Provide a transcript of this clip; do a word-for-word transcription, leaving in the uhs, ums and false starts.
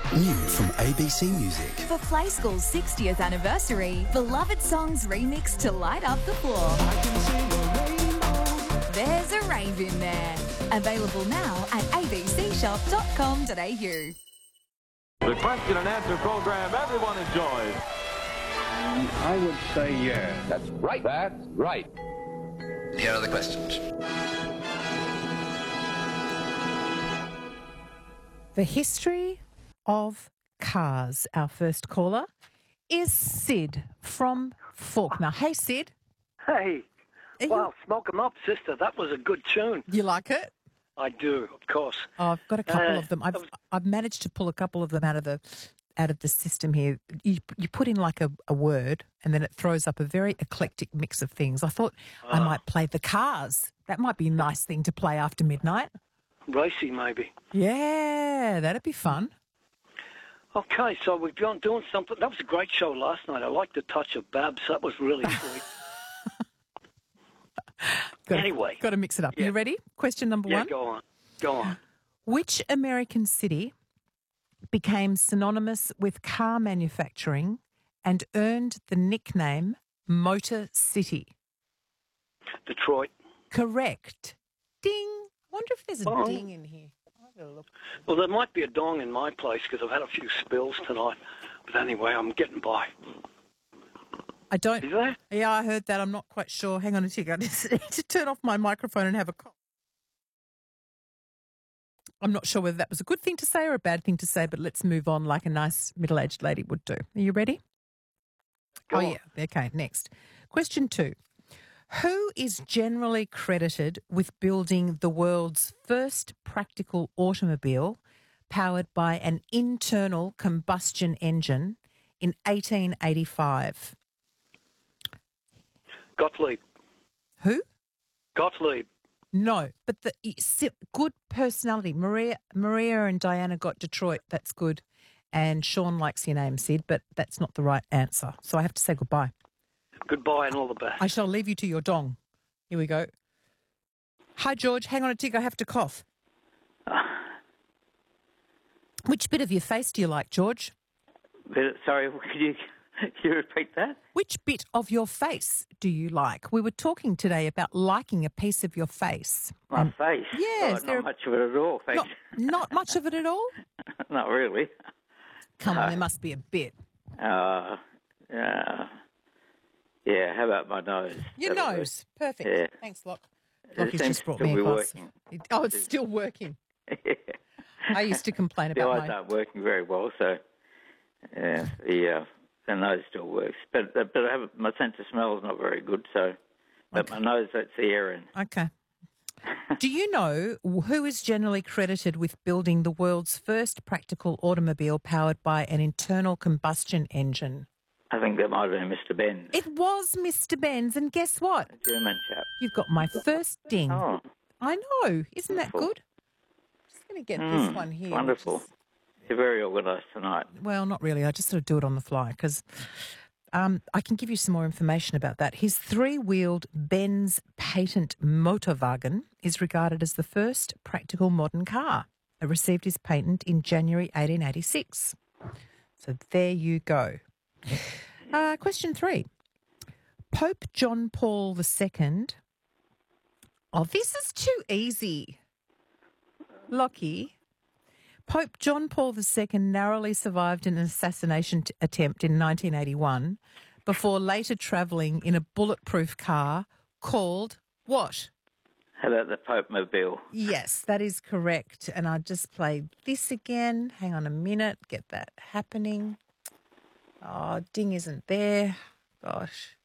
New from A B C Music. For Play School's sixtieth anniversary, beloved songs remixed to light up the floor. I can sing a rainbow. There's a rave in there. Available now at a b c shop dot com dot a u. The question and answer program everyone enjoys. I would say yes. That's right. That's right. Here are the questions. The history of cars. Our first caller is Sid from Faulkner. Hey, Sid. Hey, Are wow, smoke 'em up, sister. That was a good tune. You, you like it? I do, of course. Oh, I've got a couple Uh, of them. I've that was- I've managed to pull a couple of them out of the out of the system here. You you put in like a, a word, and then it throws up a very eclectic mix of things. I thought I Ah. might play the Cars. That might be a nice thing to play after midnight. Racy, maybe. Yeah, that'd be fun. Okay, so we've been doing something. That was a great show last night. I liked the touch of Babs. That was really sweet. Got Anyway. got to mix it up. Yeah. You ready? Question number yeah, one. go on. Go on. Which American city became synonymous with car manufacturing and earned the nickname Motor City? Detroit. Correct. Ding. I wonder if there's a Oh. ding in here. I'll have a look. Well, there might be a dong in my place because I've had a few spills tonight. But anyway, I'm getting by. I don't. Is there? Yeah, I heard that. I'm not quite sure. Hang on a second. I just need to turn off my microphone and have a cough. I'm not sure whether that was a good thing to say or a bad thing to say, but let's move on like a nice middle-aged lady would do. Are you ready? Go oh, on. yeah. Okay, next. Question two. Who is generally credited with building the world's first practical automobile powered by an internal combustion engine in eighteen eighty-five? Gottlieb. Who? Gottlieb. No, but the si- good personality. Maria, Maria and Diana got Detroit. That's good. And Sean likes your name, Sid, but that's not the right answer. So I have to say goodbye. Goodbye and all the best. I shall leave you to your dong. Here we go. Hi, George. Hang on a tick. I have to cough. Which bit of your face do you like, George? But, sorry, could you, could you repeat that? Which bit of your face do you like? We were talking today about liking a piece of your face. My Um, face? yes, Oh, there- not much of it at all, thanks. Not, not much of it at all? Not really. Come on, No. there must be a bit. Uh, uh, yeah, how about my nose? Your That'll nose. Perfect. Yeah. Thanks, Lock. It Lockie's seems just brought to me a be glass. working. It- Oh, it's still working. Yeah. I used to complain The about eyes my... aren't working very well, so yeah, the, uh, the nose still works. But but I have, my sense of smell is not very good, so but my nose lets the air in. Okay. Do you know who is generally credited with building the world's first practical automobile powered by an internal combustion engine? I think that might have been Mister Benz, It was Mister Benz, and guess what? German chap. You've got my first ding. Oh, I know. Isn't that Wonderful. good? Just going to get mm, this one here. which wonderful. is- You're very organised tonight. Well, not really. I just sort of do it on the fly because um, I can give you some more information about that. His three-wheeled Benz patent Motorwagen is regarded as the first practical modern car. It received his patent in January eighteen eighty-six. So there you go. Uh, question three. Pope John Paul the Second. Oh, this is too easy. Lockie. Pope John Paul the Second narrowly survived an assassination t- attempt in nineteen eighty-one before later travelling in a bulletproof car called what? How about the Pope Mobile? Yes, that is correct. And I'll just play this again. Hang on a minute. Get that happening. Oh, ding isn't there. Gosh.